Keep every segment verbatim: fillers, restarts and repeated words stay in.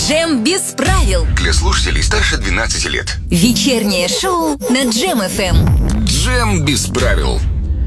Джем без правил. Для слушателей старше двенадцати лет. Вечернее шоу на Джем эф эм. Джем без правил.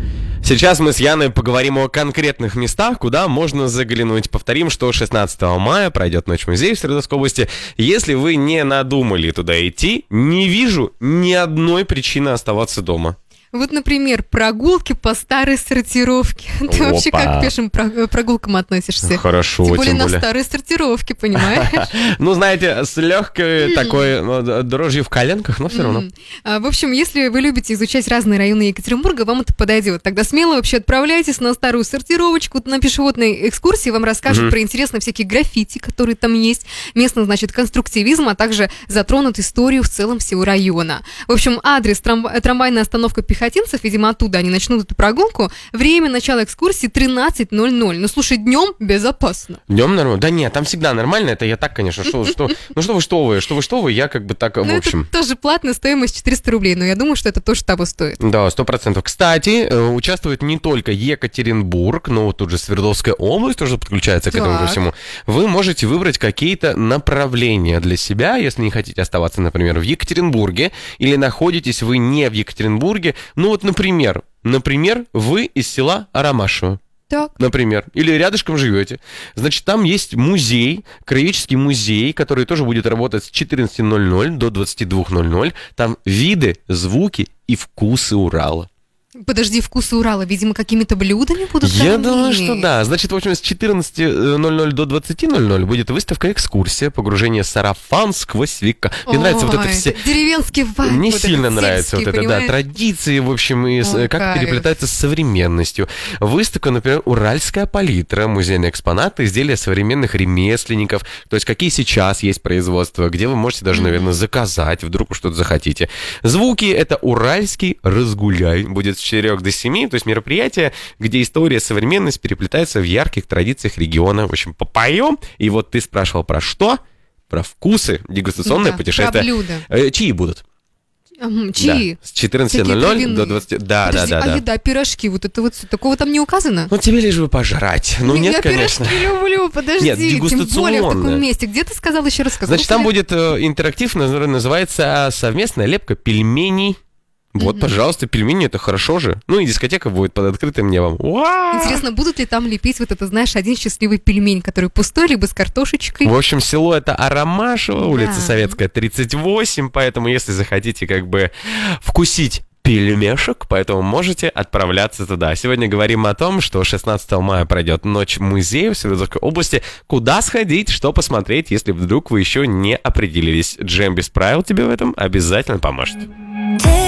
Сейчас мы с Яной поговорим о конкретных местах, куда можно заглянуть. Повторим, что шестнадцатого мая пройдет Ночь музея в Свердловской области. Если вы не надумали туда идти, не вижу ни одной причины оставаться дома. Вот, например, прогулки по старой сортировке. Ты Опа. вообще как к пешим прогулкам относишься? Хорошо, тем более тем на более. старой сортировке, понимаешь? Ну, знаете, с легкой такой ну, дрожью в коленках, но все равно. А, В общем, если вы любите изучать разные районы Екатеринбурга, вам это подойдет. Тогда смело вообще отправляйтесь на старую сортировочку. На пешеходной экскурсии вам расскажут Мгм. про интересные всякие граффити, которые там есть. Местно, значит, конструктивизм, а также затронут историю в целом всего района. В общем, адрес трамва- трамвайная остановка Пехотинцев, видимо, оттуда они начнут эту прогулку. Время начала экскурсии тринадцать ноль ноль. Ну, слушай, днем безопасно. Днем нормально? Да нет, там всегда нормально. Это я так, конечно. Что, что, ну что вы, что вы, что вы, что вы, я как бы так, в Ну, общем. это тоже платная стоимость четыреста рублей, но я думаю, что это тоже того стоит. Да, сто процентов. Кстати, э, участвует не только Екатеринбург, но вот тут же Свердловская область тоже подключается к этому ко Так. всему. Вы можете выбрать какие-то направления для себя, если не хотите оставаться, например, в Екатеринбурге, или находитесь вы не в Екатеринбурге. Ну вот, например, например, вы из села Арамашево. Так. Например, или рядышком живете. Значит, там есть музей, краеведческий музей, который тоже будет работать с четырнадцати ноль-ноль до двадцати двух ноль-ноль. Там виды, звуки и вкусы Урала. Подожди, вкусы Урала, видимо, какими-то блюдами будут Я там думаю, есть? что да. Значит, в общем, с четырнадцати ноль-ноль до двадцати ноль-ноль будет выставка-экскурсия, погружение сарафан сквозь века. Мне нравится вот это Ой, все... Деревенский вайб. Мне вот сильно этот нравится вот сельский, это, да, понимаешь? традиции, в общем, и с- Ой, как кайф. переплетается с современностью. Выставка, например, «Уральская палитра», музейные экспонаты, изделия современных ремесленников, то есть какие сейчас есть производства, где вы можете даже, наверное, заказать, вдруг вы что-то захотите. Звуки — это «Уральский разгуляй», будет с четырёх до семи, то есть мероприятие, где история и современность переплетаются в ярких традициях региона. В общем, попоем. И вот ты спрашивал про что? Про вкусы, дегустационное Да, путешествие. про блюда. Э, Чьи будут? Ага, чьи? Да, с четырнадцати Всякие ноль-ноль травяные. до двадцати... Да, Подожди, да, да, а да. еда, пирожки, вот это вот, такого там не указано? Ну, тебе лишь бы пожрать. Ну, я нет, конечно. пирожки люблю, подожди. Нет, Тем более в дегустационное. таком месте. Где ты сказал еще раз? Значит, там будет э, интерактив, наз- называется «Совместная лепка пельменей». Вот, пожалуйста, пельмени — это хорошо же. Ну и дискотека будет под открытым небом. Уа! Интересно, будут ли там лепить вот это, знаешь, один счастливый пельмень, который пустой, либо с картошечкой? В общем, село это Арамашево, улица Да. Советская, тридцать восемь, поэтому если захотите как бы вкусить пельмешек, поэтому можете отправляться туда. Сегодня говорим о том, что шестнадцатого мая пройдет Ночь музея в Свердловской области. Куда сходить, что посмотреть, если вдруг вы еще не определились. Джем без правил тебе в этом обязательно поможет.